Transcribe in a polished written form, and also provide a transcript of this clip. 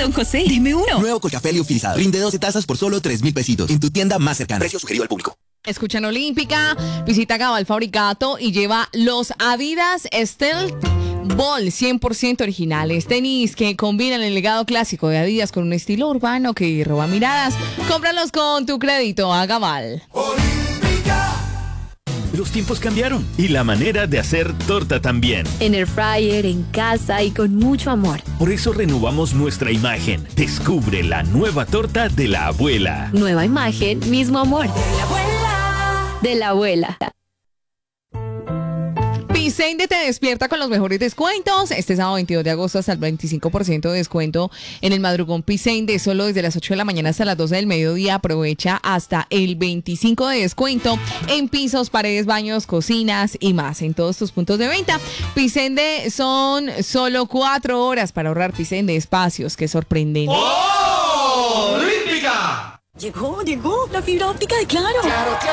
Don José, deme uno. Nuevo Colcafé liofilizado. Rinde 12 tazas por solo 3.000 pesitos. En tu tienda más cercana. Precio sugerido al público. Escuchan Olímpica, visita Gabal Fabricato y lleva los Adidas Stealth Ball 100% originales. Tenis que combinan el legado clásico de Adidas con un estilo urbano que roba miradas. Cómpralos con tu crédito a Gabal. Los tiempos cambiaron y la manera de hacer torta también. En air fryer, en casa y con mucho amor. Por eso renovamos nuestra imagen. Descubre la nueva torta de la abuela. Nueva imagen, mismo amor. De la abuela. De la abuela. Pisende te despierta con los mejores descuentos. Este sábado 22 de agosto hasta el 25% de descuento en el madrugón Pisende. Solo desde las 8 de la mañana hasta las 12 del mediodía. Aprovecha hasta el 25% de descuento en pisos, paredes, baños, cocinas y más en todos tus puntos de venta. Pisende son solo 4 horas para ahorrar. Pisende, espacios que sorprenden. ¡Oh! ¡Olímpica! Llegó la fibra óptica de Claro.